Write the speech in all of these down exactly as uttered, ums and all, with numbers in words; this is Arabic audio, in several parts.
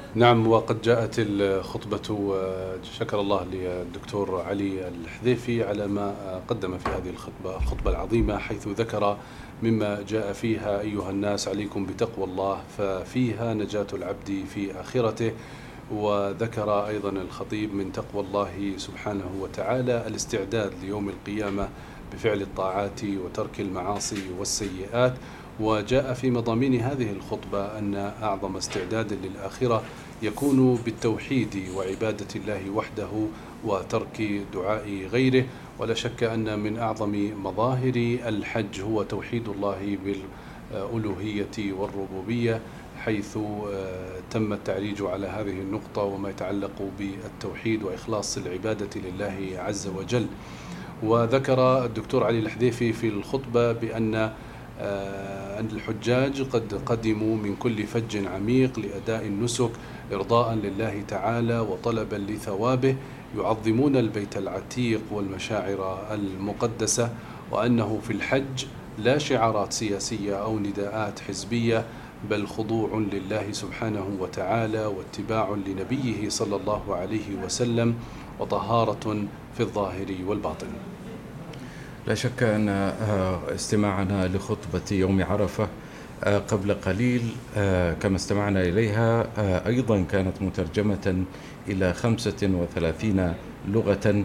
نعم، وقد جاءت الخطبة. شكر الله للدكتور علي الحذيفي على ما قدم في هذه الخطبة الخطبة العظيمة، حيث ذكر مما جاء فيها: أيها الناس عليكم بتقوى الله ففيها نجاة العبد في آخرته. وذكر أيضا الخطيب من تقوى الله سبحانه وتعالى الاستعداد ليوم القيامة بفعل الطاعات وترك المعاصي والسيئات. وجاء في مضامين هذه الخطبة أن أعظم استعداد للآخرة يكون بالتوحيد وعبادة الله وحده وترك دعاء غيره. ولا شك أن من أعظم مظاهر الحج هو توحيد الله بالألوهية والربوبية، حيث تم التعريج على هذه النقطة وما يتعلق بالتوحيد وإخلاص العبادة لله عز وجل. وذكر الدكتور علي الحذيفي في الخطبة بأن أن الحجاج قد قدموا من كل فج عميق لأداء النسك إرضاء لله تعالى وطلبا لثوابه، يعظمون البيت العتيق والمشاعر المقدسة، وأنه في الحج لا شعارات سياسية أو نداءات حزبية، بل خضوع لله سبحانه وتعالى واتباع لنبيه صلى الله عليه وسلم وطهارة في الظاهر والباطن. لا شك أن استماعنا لخطبة يوم عرفة قبل قليل كما استمعنا إليها أيضا كانت مترجمة إلى خمسة وثلاثين لغة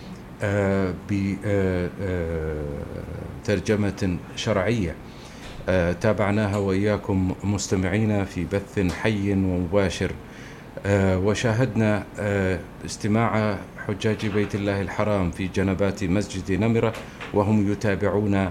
بترجمة شرعية تابعناها وإياكم مستمعين في بث حي ومباشر، وشاهدنا استماع حجاج بيت الله الحرام في جنبات مسجد نمرة وهم يتابعون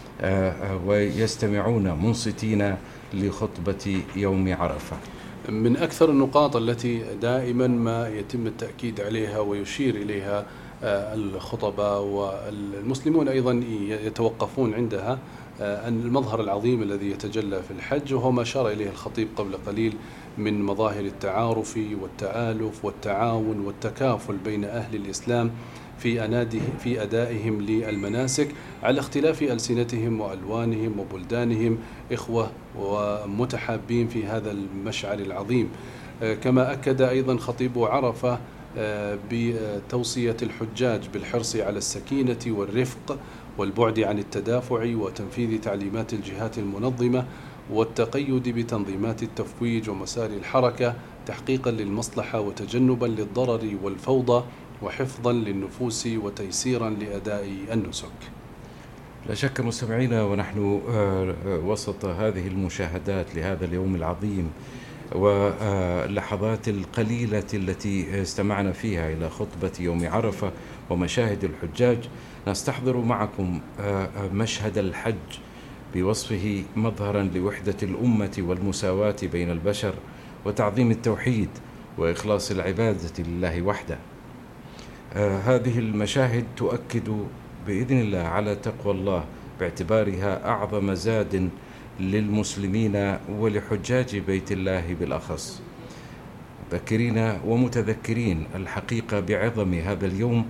ويستمعون منصتين لخطبة يوم عرفة. من أكثر النقاط التي دائما ما يتم التأكيد عليها ويشير إليها الخطباء والمسلمون أيضا يتوقفون عندها أن المظهر العظيم الذي يتجلى في الحج، وهو ما أشار إليه الخطيب قبل قليل من مظاهر التعارف والتآلف والتعاون والتكافل بين أهل الإسلام في أناده في أدائهم للمناسك على اختلاف ألسنتهم وألوانهم وبلدانهم، إخوة ومتحابين في هذا المشعر العظيم. كما أكد أيضا خطيب عرفة بتوصية الحجاج بالحرص على السكينة والرفق والبعد عن التدافع وتنفيذ تعليمات الجهات المنظمة والتقيد بتنظيمات التفويج ومسار الحركة تحقيقا للمصلحة وتجنبا للضرر والفوضى وحفظا للنفوس وتيسيرا لأداء النسك. لا شك مستمعينا، ونحن وسط هذه المشاهدات لهذا اليوم العظيم واللحظات القليلة التي استمعنا فيها إلى خطبة يوم عرفة ومشاهد الحجاج، نستحضر معكم مشهد الحج بوصفه مظهرا لوحدة الأمة والمساواة بين البشر وتعظيم التوحيد وإخلاص العبادة لله وحده. هذه المشاهد تؤكد بإذن الله على تقوى الله باعتبارها أعظم زاد للمسلمين ولحجاج بيت الله بالأخص، ذاكرين ومتذكرين الحقيقة بعظم هذا اليوم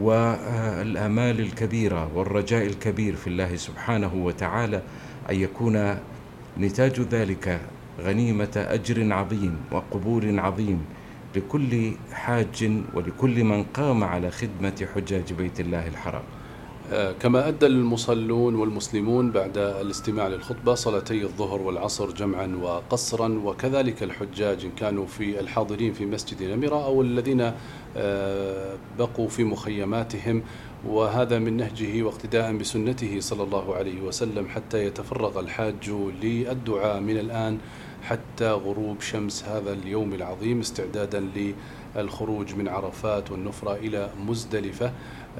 والآمال الكبيرة والرجاء الكبير في الله سبحانه وتعالى أن يكون نتاج ذلك غنيمة أجر عظيم وقبول عظيم لكل حاج ولكل من قام على خدمة حجاج بيت الله الحرام. كما أدى المصلون والمسلمون بعد الاستماع للخطبة صلاتي الظهر والعصر جمعا وقصرا، وكذلك الحجاج إن كانوا في الحاضرين في مسجد نمرة أو الذين بقوا في مخيماتهم، وهذا من نهجه واقتداء بسنته صلى الله عليه وسلم حتى يتفرغ الحاج للدعاء من الآن حتى غروب شمس هذا اليوم العظيم استعدادا للخروج من عرفات والنفرة إلى مزدلفة.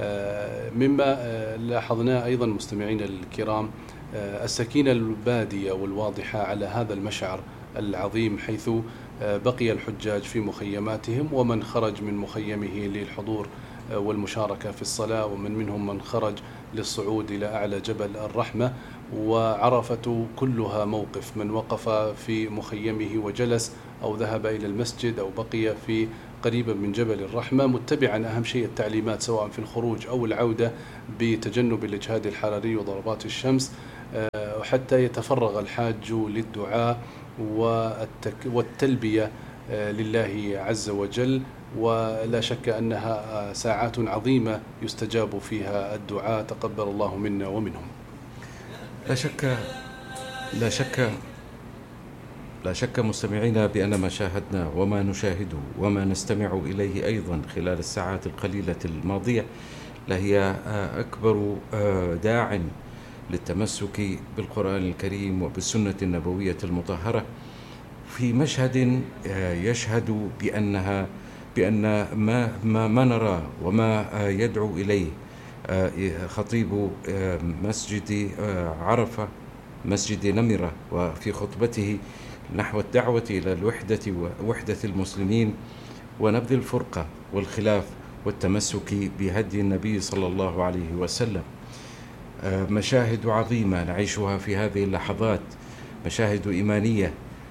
مما لاحظناه أيضا مستمعين الكرام السكينة البادية والواضحة على هذا المشعر العظيم، حيث بقي الحجاج في مخيماتهم ومن خرج من مخيمه للحضور والمشاركة في الصلاة، ومن منهم من خرج للصعود إلى أعلى جبل الرحمة. وعرفة كلها موقف، من وقف في مخيمه وجلس أو ذهب إلى المسجد أو بقي في قريبا من جبل الرحمة متبعا أهم شيء التعليمات سواء في الخروج أو العودة بتجنب الإجهاد الحراري وضربات الشمس، حتى يتفرغ الحاج للدعاء والتلبية لله عز وجل، ولا شك أنها ساعات عظيمة يستجاب فيها الدعاء، تقبل الله منا ومنهم. لا شك لا شك لا شك مستمعينا بأن ما شاهدنا وما نشاهده وما نستمع إليه أيضا خلال الساعات القليلة الماضية لهي أكبر داع للتمسك بالقرآن الكريم وبالسنة النبوية المطهرة في مشهد يشهد بأنها بأن ما ما, ما نرى وما يدعو إليه خطيب مسجد عرفة مسجد نمرة وفي خطبته نحو الدعوة إلى الوحدة ووحدة المسلمين ونبذ الفرقة والخلاف والتمسك بهدي النبي صلى الله عليه وسلم. مشاهد عظيمة نعيشها في هذه اللحظات، مشاهد إيمانية،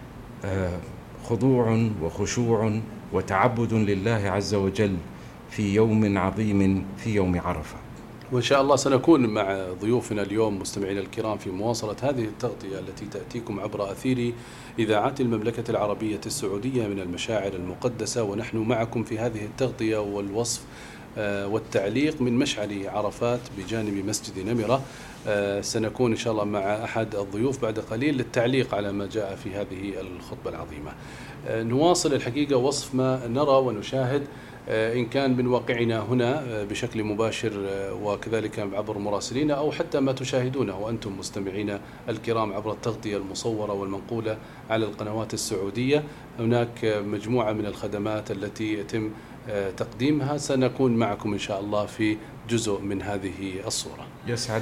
خضوع وخشوع وتعبد لله عز وجل في يوم عظيم في يوم عرفة. وإن شاء الله سنكون مع ضيوفنا اليوم مستمعينا الكرام في مواصلة هذه التغطية التي تأتيكم عبر أثير إذاعات المملكة العربية السعودية من المشاعر المقدسة، ونحن معكم في هذه التغطية والوصف والتعليق من مشعل عرفات بجانب مسجد نمرة. سنكون إن شاء الله مع أحد الضيوف بعد قليل للتعليق على ما جاء في هذه الخطبة العظيمة. نواصل الحقيقة وصف ما نرى ونشاهد إن كان من واقعنا هنا بشكل مباشر وكذلك عبر مراسلين أو حتى ما تشاهدونه أنتم مستمعين الكرام عبر التغطية المصورة والمنقولة على القنوات السعودية. هناك مجموعة من الخدمات التي يتم تقديمها، سنكون معكم إن شاء الله في جزء من هذه الصورة. يسعد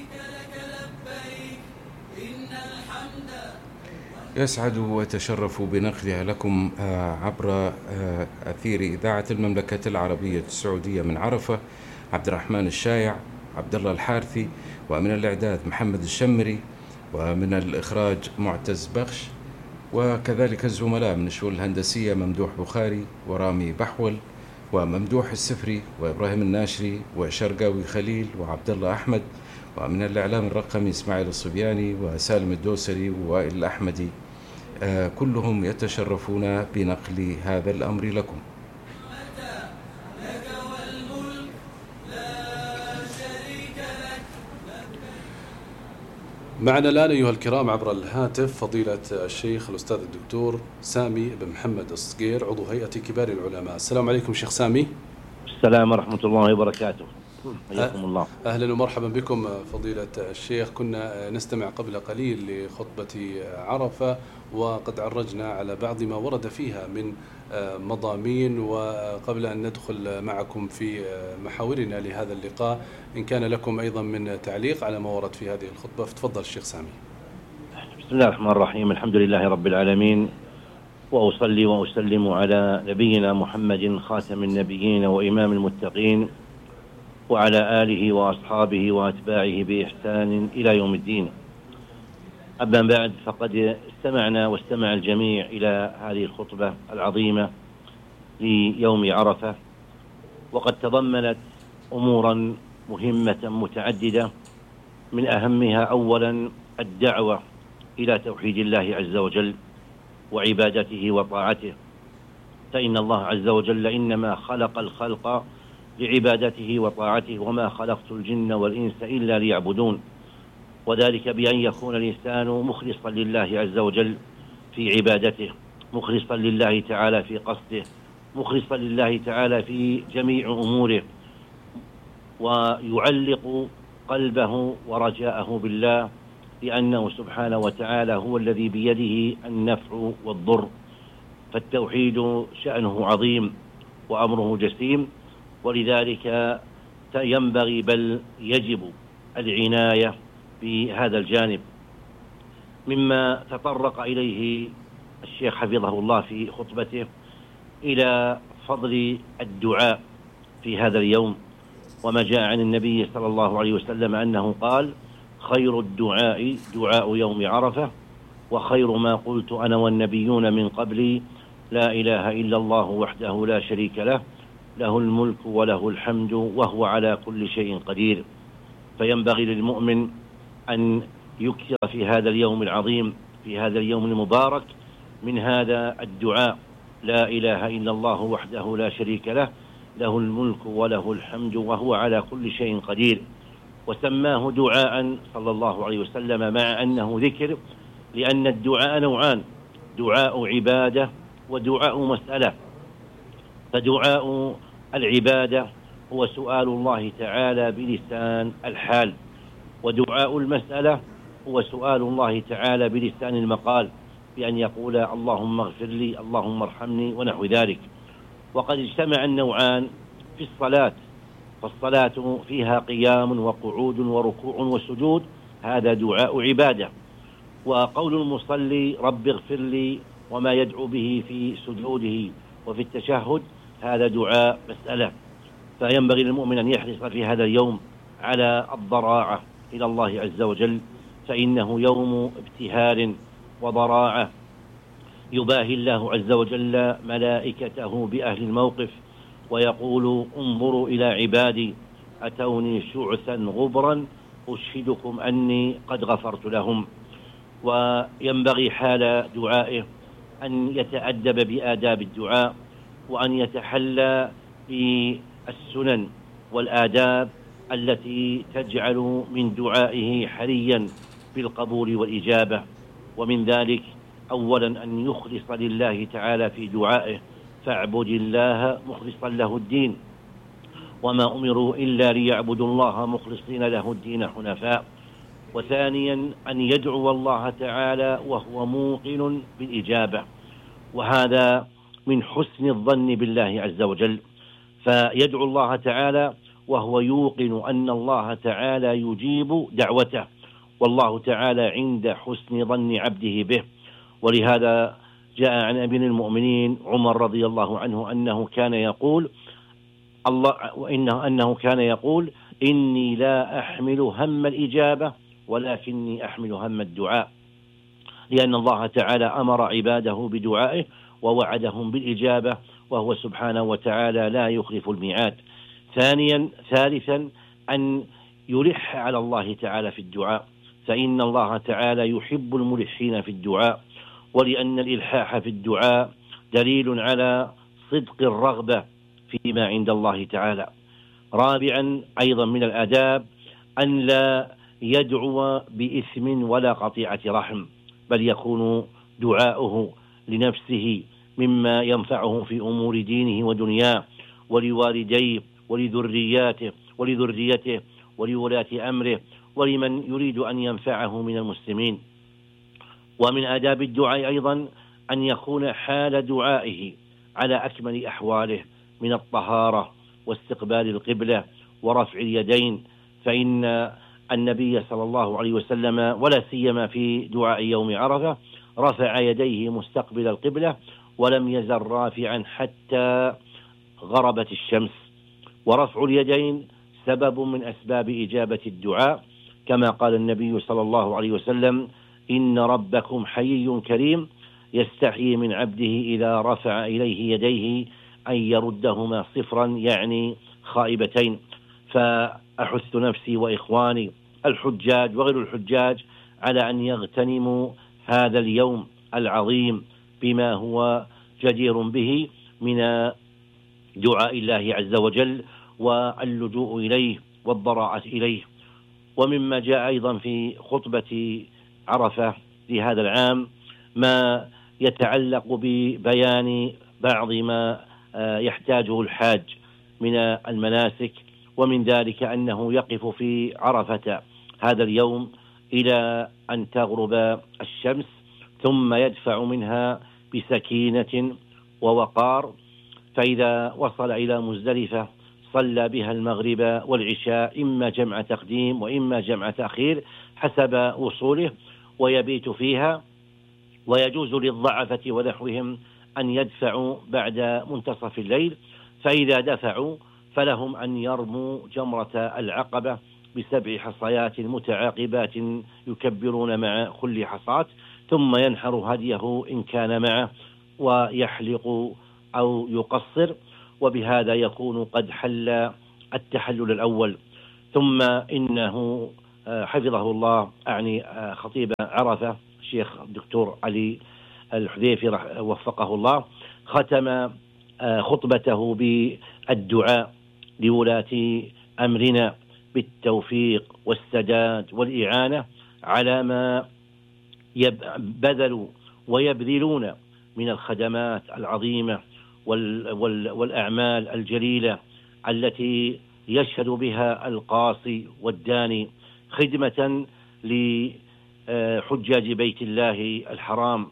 يسعد ويتشرف بنقلها لكم عبر أثير إذاعة المملكة العربية السعودية من عرفة عبد الرحمن الشايع، عبد الله الحارثي، ومن الإعداد محمد الشمري، ومن الإخراج معتز بخش، وكذلك الزملاء من الشؤون الهندسية ممدوح بخاري ورامي بحول وممدوح السفري وإبراهيم الناشري وشرقاوي خليل وعبد الله أحمد، ومن الإعلام الرقمي إسماعيل الصبياني وسالم الدوسري ووائل الأحمدي، آه كلهم يتشرفون بنقل هذا الأمر لكم. معنا الآن أيها الكرام عبر الهاتف فضيلة الشيخ الأستاذ الدكتور سامي بن محمد الصقير، عضو هيئة كبار العلماء. السلام عليكم شيخ سامي. السلام ورحمة الله وبركاته. حياكم الله. أهلا ومرحبا بكم فضيلة الشيخ. كنا نستمع قبل قليل لخطبة عرفة وقد عرجنا على بعض ما ورد فيها من مضامين، وقبل أن ندخل معكم في محاورنا لهذا اللقاء إن كان لكم أيضا من تعليق على ما ورد في هذه الخطبة فتفضل الشيخ سامي. بسم الله الرحمن الرحيم، الحمد لله رب العالمين، وأصلي وأسلم على نبينا محمد خاتم النبيين وإمام المتقين وعلى آله وأصحابه وأتباعه بإحسان إلى يوم الدين. أما بعد، فقد استمعنا واستمع الجميع إلى هذه الخطبة العظيمة ليوم عرفة، وقد تضمنت أمورا مهمة متعددة، من أهمها أولا الدعوة إلى توحيد الله عز وجل وعبادته وطاعته، فإن الله عز وجل إنما خلق الخلق لعبادته وطاعته، وما خلقت الجن والإنس إلا ليعبدون، وذلك بأن يكون الإنسان مخلصا لله عز وجل في عبادته، مخلصا لله تعالى في قصده، مخلصا لله تعالى في جميع أموره، ويعلق قلبه ورجاءه بالله، لأنه سبحانه وتعالى هو الذي بيده النفع والضر. فالتوحيد شأنه عظيم وأمره جسيم، ولذلك ينبغي بل يجب العناية بهذا الجانب. مما تطرق إليه الشيخ حفظه الله في خطبته إلى فضل الدعاء في هذا اليوم، وما جاء عن النبي صلى الله عليه وسلم أنه قال: خير الدعاء دعاء يوم عرفة، وخير ما قلت أنا والنبيون من قبلي لا إله إلا الله وحده لا شريك له، له الملك وله الحمد وهو على كل شيء قدير. فينبغي للمؤمن أن يكثر في هذا اليوم العظيم، في هذا اليوم المبارك، من هذا الدعاء لا إله إلا الله وحده لا شريك له له الملك وله الحمد وهو على كل شيء قدير. وسماه دعاء صلى الله عليه وسلم مع أنه ذكر، لأن الدعاء نوعان: دعاء عبادة ودعاء مسألة. فدعاء العبادة هو سؤال الله تعالى بلسان الحال، ودعاء المسألة هو سؤال الله تعالى بلسان المقال، بأن يقول اللهم اغفر لي، اللهم ارحمني، ونحو ذلك. وقد اجتمع النوعان في الصلاة، فالصلاة فيها قيام وقعود وركوع وسجود، هذا دعاء عبادة. وقول المصلي رب اغفر لي وما يدعو به في سجوده وفي التشهد، هذا دعاء مسألة. فينبغي للمؤمن أن يحرص في هذا اليوم على الضراعة إلى الله عز وجل، فإنه يوم ابتهال وضراعة، يباهي الله عز وجل ملائكته بأهل الموقف ويقول انظروا إلى عبادي أتوني شعثا غبرا أشهدكم أني قد غفرت لهم. وينبغي حال دعائه أن يتأدب بآداب الدعاء، وأن يتحلى بالسنن والآداب التي تجعل من دعائه حريا بالقبول والإجابة. ومن ذلك أولا أن يخلص لله تعالى في دعائه، فاعبد الله مخلصا له الدين، وما أمروا إلا ليعبدوا الله مخلصين له الدين حنفاء. وثانيا أن يدعو الله تعالى وهو موقن بالإجابة، وهذا من حسن الظن بالله عز وجل، فيدعو الله تعالى وهو يوقن أن الله تعالى يجيب دعوته، والله تعالى عند حسن ظن عبده به. ولهذا جاء عن أمير المؤمنين عمر رضي الله عنه أنه كان يقول الله وإنه أنه كان يقول إني لا أحمل هم الإجابة ولكني أحمل هم الدعاء، لأن الله تعالى أمر عباده بدعائه ووعدهم بالإجابة، وهو سبحانه وتعالى لا يخلف الميعاد. ثانيا ثالثا أن يلح على الله تعالى في الدعاء، فإن الله تعالى يحب الملحين في الدعاء، ولأن الإلحاح في الدعاء دليل على صدق الرغبة فيما عند الله تعالى. رابعا أيضا من الآداب أن لا يدعو بإثم ولا قطيعة رحم، بل يكون دعاؤه لنفسه مما ينفعه في أمور دينه ودنياه، ولوالديه ولذرياته ولذريته ولولاة أمره ولمن يريد أن ينفعه من المسلمين. ومن آداب الدعاء أيضا أن يكون حال دعائه على أكمل أحواله من الطهارة واستقبال القبلة ورفع اليدين، فإن النبي صلى الله عليه وسلم ولا سيما في دعاء يوم عرفة رفع يديه مستقبل القبلة ولم يزل رافعا حتى غربت الشمس. ورفع اليدين سبب من أسباب إجابة الدعاء، كما قال النبي صلى الله عليه وسلم إن ربكم حيي كريم يستحيي من عبده إذا رفع إليه يديه أن يردهما صفرا، يعني خائبتين. فأحث نفسي وإخواني الحجاج وغير الحجاج على أن يغتنموا هذا اليوم العظيم بما هو جدير به من دعاء الله عز وجل واللجوء إليه والضراعة إليه. ومما جاء أيضا في خطبة عرفة في هذا العام ما يتعلق ببيان بعض ما يحتاجه الحاج من المناسك، ومن ذلك أنه يقف في عرفة هذا اليوم إلى أن تغرب الشمس، ثم يدفع منها بسكينة ووقار، فإذا وصل إلى مزدلفة صلى بها المغرب والعشاء، إما جمع تقديم وإما جمع تأخير حسب وصوله، ويبيت فيها. ويجوز للضعفة ونحوهم أن يدفعوا بعد منتصف الليل، فإذا دفعوا فلهم أن يرموا جمرة العقبة بسبع حصيات متعاقبات يكبرون مع كل حصاة، ثم ينحر هديه إن كان معه ويحلق أو يقصر، وبهذا يكون قد حل التحلل الأول. ثم إنه حفظه الله أعني خطيب عرفة الشيخ الدكتور علي الحذيفي وفقه الله ختم خطبته بالدعاء لولاة أمرنا بالتوفيق والسداد والإعانة على ما بذلوا ويبذلون من الخدمات العظيمة والأعمال الجليلة التي يشهد بها القاصي والداني خدمة لحجاج بيت الله الحرام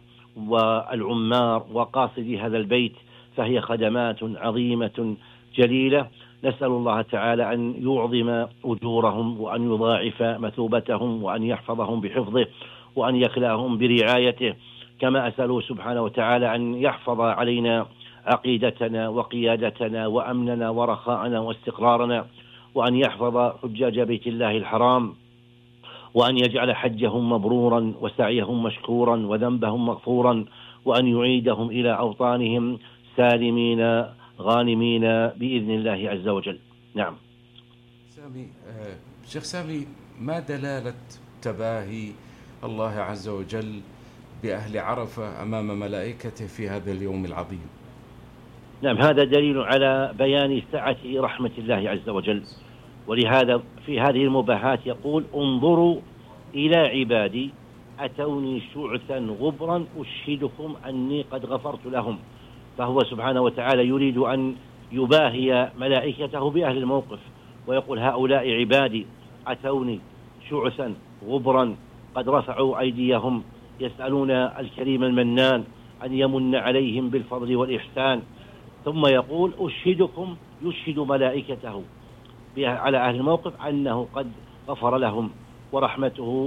والعمار وقاصدي هذا البيت، فهي خدمات عظيمة جليلة. نسأل الله تعالى أن يعظم أجورهم وأن يضاعف مثوبتهم وأن يحفظهم بحفظه وأن يكلاهم برعايته، كما أسأله سبحانه وتعالى أن يحفظ علينا عقيدتنا وقيادتنا وأمننا ورخاءنا واستقرارنا، وأن يحفظ حجاج بيت الله الحرام، وأن يجعل حجهم مبرورا وسعيهم مشكورا وذنبهم مغفورا، وأن يعيدهم إلى أوطانهم سالمين غانمين بإذن الله عز وجل. نعم. سامي آه شيخ سامي، ما دلالة تباهي الله عز وجل بأهل عرفة أمام ملائكته في هذا اليوم العظيم؟ نعم، هذا دليل على بيان سعة رحمة الله عز وجل، ولهذا في هذه المباحات يقول: انظروا إلى عبادي أتوني شعثا غبرا أشهدكم أني قد غفرت لهم. فهو سبحانه وتعالى يريد أن يباهي ملائكته بأهل الموقف ويقول: هؤلاء عبادي أتوني شعثا غبرا قد رفعوا أيديهم يسألون الكريم المنان أن يمن عليهم بالفضل والإحسان. ثم يقول: أشهدكم، يشهد ملائكته على أهل الموقف أنه قد غفر لهم، ورحمته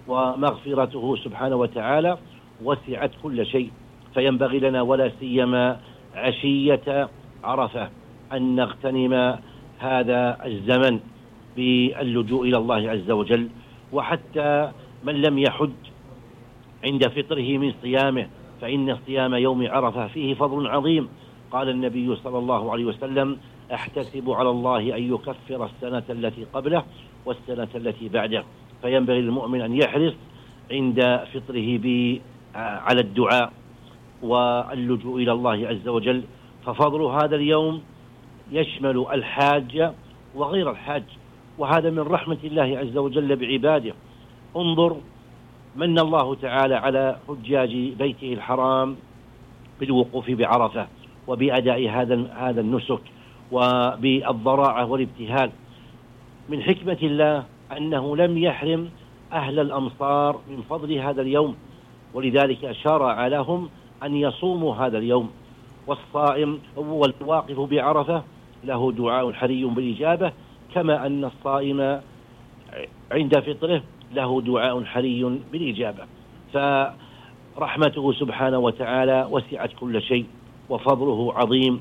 ومغفرته سبحانه وتعالى وسعت كل شيء. فينبغي لنا ولا سيما عشية عرفة أن نغتنم هذا الزمن باللجوء إلى الله عز وجل. وحتى من لم يحج عند فطره من صيامه، فإن صيام يوم عرفة فيه فضل عظيم. قال النبي صلى الله عليه وسلم: أحتسب على الله أن يكفر السنة التي قبله والسنة التي بعده. فينبغي للمؤمن أن يحرص عند فطره على الدعاء واللجوء إلى الله عز وجل. ففضل هذا اليوم يشمل الحاج وغير الحاج، وهذا من رحمة الله عز وجل بعباده. انظر، من الله تعالى على حجاج بيته الحرام بالوقوف بعرفة وبأداء هذا هذا النسك وبالضراعة والابتهال. من حكمة الله أنه لم يحرم أهل الأمصار من فضل هذا اليوم، ولذلك شرع لهم أن يصوموا هذا اليوم. والصائم والواقف بعرفة له دعاء حري بالإجابة، كما أن الصائم عند فطره له دعاء حري بالإجابة. فرحمته سبحانه وتعالى وسعت كل شيء وفضله عظيم،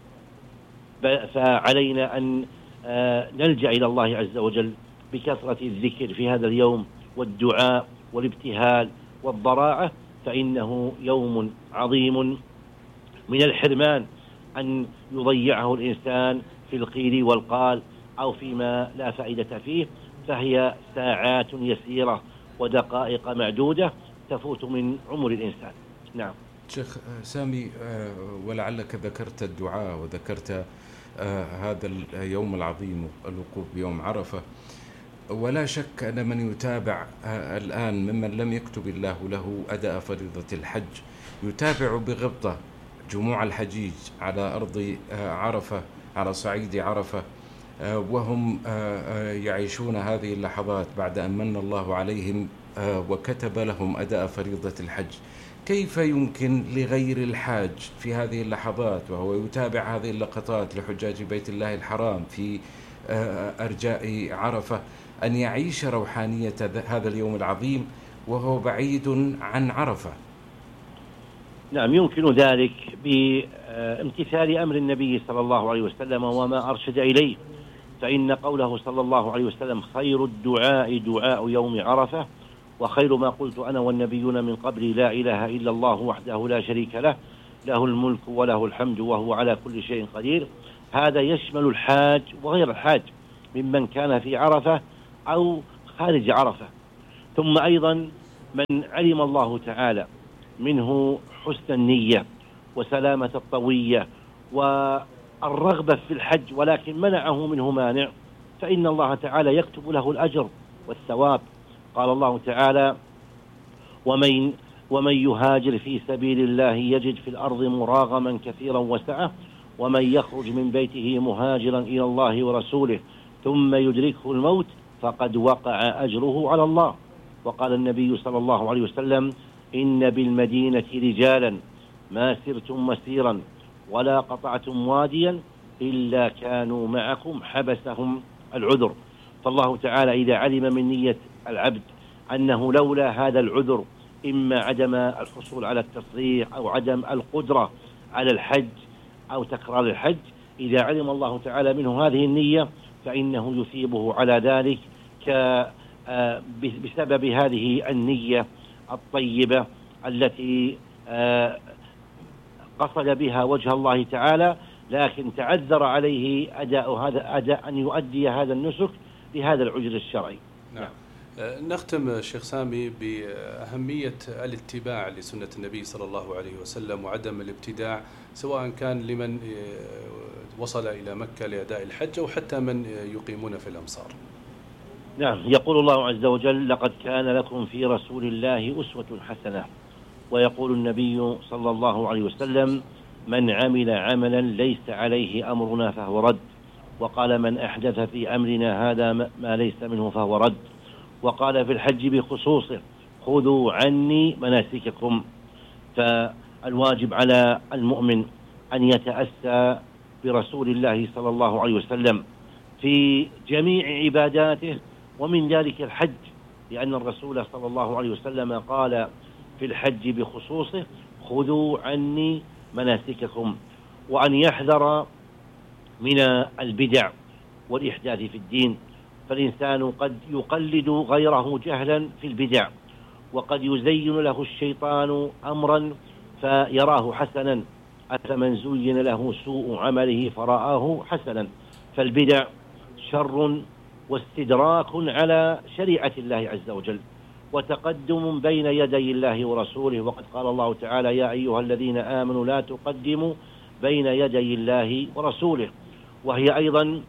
فعلينا أن نلجأ إلى الله عز وجل بكثرة الذكر في هذا اليوم والدعاء والابتهال والضراعة، فإنه يوم عظيم من الحرمان أن يضيعه الإنسان في القيل والقال أو فيما لا فائدة فيه. فهي ساعات يسيرة ودقائق معدودة تفوت من عمر الإنسان. نعم. شيخ سامي، ولعلك ذكرت الدعاء وذكرت هذا اليوم العظيم الوقوف بيوم عرفة، ولا شك أن من يتابع الآن ممن لم يكتب الله له أداء فريضة الحج يتابع بغبطة جموع الحجيج على أرض عرفة، على صعيد عرفة، وهم يعيشون هذه اللحظات بعد أن من الله عليهم وكتب لهم أداء فريضة الحج. كيف يمكن لغير الحاج في هذه اللحظات وهو يتابع هذه اللقطات لحجاج بيت الله الحرام في أرجاء عرفة أن يعيش روحانية هذا اليوم العظيم وهو بعيد عن عرفة؟ نعم، يمكن ذلك بامتثال أمر النبي صلى الله عليه وسلم وما أرشد إليه. فإن قوله صلى الله عليه وسلم: خير الدعاء دعاء يوم عرفة، وخير ما قلت أنا والنبيون من قبلي لا إله إلا الله وحده لا شريك له، له الملك وله الحمد وهو على كل شيء قدير. هذا يشمل الحاج وغير الحاج ممن كان في عرفة أو خارج عرفة. ثم أيضا من علم الله تعالى منه حسن النية وسلامة الطوية والرغبة في الحج، ولكن منعه منه مانع، فإن الله تعالى يكتب له الأجر والثواب. قال الله تعالى: ومن ومن يهاجر في سبيل الله يجد في الأرض مراغما كثيرا وسعة، ومن يخرج من بيته مهاجرا إلى الله ورسوله ثم يدركه الموت فقد وقع أجره على الله. وقال النبي صلى الله عليه وسلم: إن بالمدينة رجالا ما سرتم مسيرا ولا قطعتم واديا إلا كانوا معكم حبسهم العذر. فالله تعالى إذا علم من نية العبد أنه لولا هذا العذر، إما عدم الحصول على التصريح أو عدم القدرة على الحج أو تكرار الحج، إذا علم الله تعالى منه هذه النية فإنه يثيبه على ذلك بسبب هذه النية الطيبة التي قصد بها وجه الله تعالى، لكن تعذر عليه أداء هذا أداء أن يؤدي هذا النسك لهذا العذر الشرعي. نعم. نختم شيخ سامي بأهمية الاتباع لسنة النبي صلى الله عليه وسلم وعدم الابتداع، سواء كان لمن وصل إلى مكة لأداء الحج أو حتى من يقيمون في الأمصار. نعم، يقول الله عز وجل: لقد كان لكم في رسول الله أسوة حسنة. ويقول النبي صلى الله عليه وسلم: من عمل عملا ليس عليه أمرنا فهو رد. وقال: من أحدث في أمرنا هذا ما ليس منه فهو رد. وقال في الحج بخصوصه: خذوا عني مناسككم. فالواجب على المؤمن أن يتأسى برسول الله صلى الله عليه وسلم في جميع عباداته، ومن ذلك الحج، لأن الرسول صلى الله عليه وسلم قال في الحج بخصوصه: خذوا عني مناسككم. وأن يحذر من البدع والإحداث في الدين، فالإنسان قد يقلد غيره جهلا في البدع، وقد يزين له الشيطان أمرا فيراه حسنا، أفمن زين له سوء عمله فرآه حسنا. فالبدع شر واستدراك على شريعة الله عز وجل، وتقدم بين يدي الله ورسوله. وقد قال الله تعالى: يا أيها الذين آمنوا لا تقدموا بين يدي الله ورسوله. وهي أيضا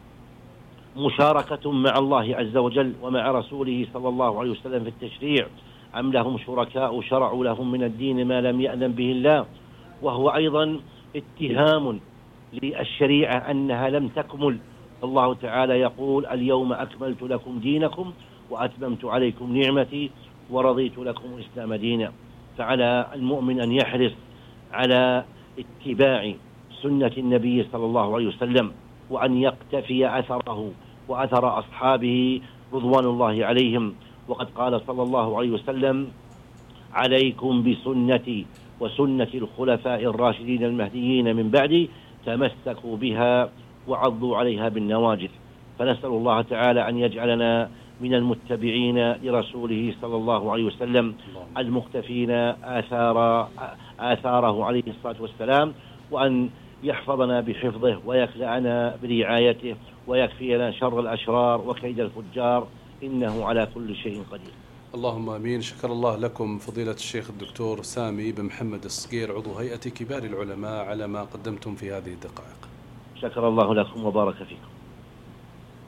مشاركة مع الله عز وجل ومع رسوله صلى الله عليه وسلم في التشريع، أم لهم شركاء شرعوا لهم من الدين ما لم يأذن به الله. وهو أيضا اتهام للشريعة أنها لم تكمل. الله تعالى يقول: اليوم أكملت لكم دينكم وأتممت عليكم نعمتي ورضيت لكم الإسلام دينا. فعلى المؤمن أن يحرص على اتباع سنة النبي صلى الله عليه وسلم، وأن يقتفي أثره وأثر أصحابه رضوان الله عليهم. وقد قال صلى الله عليه وسلم: عليكم بسنتي وسنة الخلفاء الراشدين المهديين من بعدي، تمسكوا بها وعضوا عليها بالنواجذ. فنسأل الله تعالى أن يجعلنا من المتبعين لرسوله صلى الله عليه وسلم المقتفين آثار آثاره عليه الصلاة والسلام، وأن يحفظنا بحفظه ويكلأنا برعايته ويكفينا شر الأشرار وكيد الفجار، إنه على كل شيء قدير. اللهم امين. شكر الله لكم فضيلة الشيخ الدكتور سامي بن محمد الصقير، عضو هيئة كبار العلماء، على ما قدمتم في هذه الدقائق. شكر الله لكم وبارك فيكم.